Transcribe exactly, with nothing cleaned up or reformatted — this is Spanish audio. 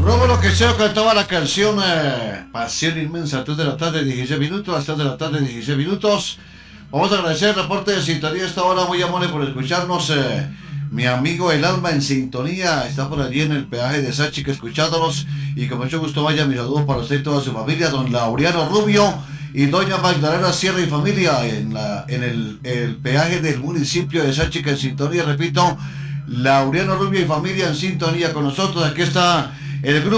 Rómulo que se cantaba la canción eh, Pasión Inmensa, tres de la tarde, dieciséis minutos, las tres de la tarde, dieciséis minutos. Vamos a agradecer el reporte de sintonía esta hora, muy amable por escucharnos. Eh, mi amigo El Alma en sintonía, está por allí en el peaje de Sáchica escuchándonos. Y con mucho gusto vaya mi saludo para usted y toda su familia, don Laureano Rubio y doña Magdalena Sierra y familia en, la, en el, el peaje del municipio de Sáchica en sintonía, repito, Laureano Rubio y familia en sintonía con nosotros. Aquí está el grupo